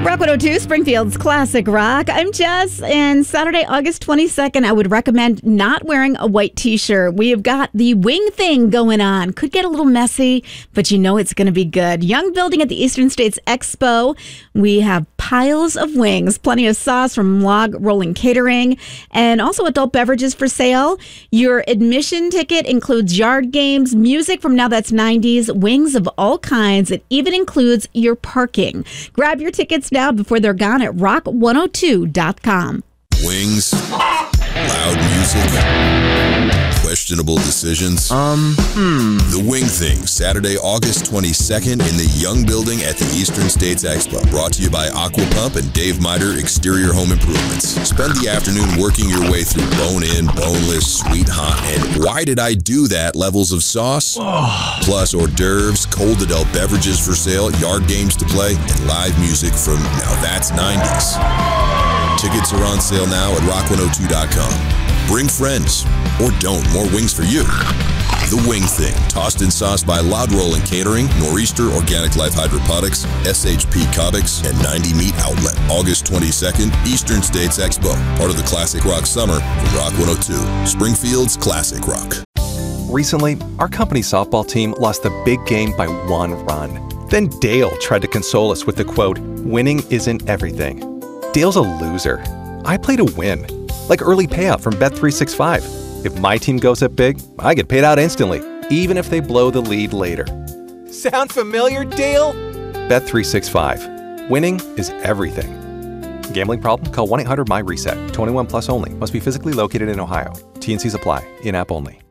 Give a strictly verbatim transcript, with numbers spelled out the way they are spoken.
Rock one oh two, Springfield's Classic Rock. I'm Jess, and Saturday, August twenty-second, I would recommend not wearing a white t-shirt. We have got the wing thing going on. Could get a little messy, but you know it's going to be good. Young building at the Eastern States Expo. We have piles of wings, plenty of sauce from Log Rolling Catering, and also adult beverages for sale. Your admission ticket includes yard games, music from Now That's nineties, wings of all kinds. It even includes your parking. Grab your tickets now before they're gone at rock one oh two dot com. Wings, loud music, questionable decisions. Um, hmm. The Wing Thing, Saturday, August twenty-second in the Young Building at the Eastern States Expo. Brought to you by Aqua Pump and Dave Miter Exterior Home Improvements. Spend the afternoon working your way through bone-in, boneless, sweet, hot, and why did I do that levels of sauce. Oh. Plus hors d'oeuvres, cold adult beverages for sale, yard games to play, and live music from Now That's nineties. Tickets are on sale now at rock one oh two dot com. Bring friends, or don't. More wings for you. The Wing Thing, tossed and sauced by Log Rolling Catering, Nor'easter Organic Life Hydroponics, S H P Comics, and ninety Meat Outlet. August twenty-second, Eastern States Expo. Part of the Classic Rock Summer from Rock one oh two, Springfield's Classic Rock. Recently, our company softball team lost the big game by one run. Then Dale tried to console us with the quote, "Winning isn't everything." Dale's a loser. I play to win. Like early payout from Bet three sixty-five. If my team goes up big, I get paid out instantly, even if they blow the lead later. Sound familiar, Dale? Bet three sixty-five. Winning is everything. Gambling problem? Call one eight hundred M Y RESET. twenty-one plus only. Must be physically located in Ohio. T and Cs apply. In-app only.